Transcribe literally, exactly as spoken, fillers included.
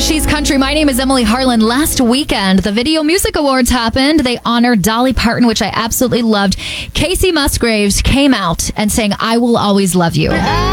She's Country. My name is Emily Harlan. Last weekend, the Video Music Awards happened. They honored Dolly Parton, which I absolutely loved. Casey Musgraves came out and sang I Will Always Love You.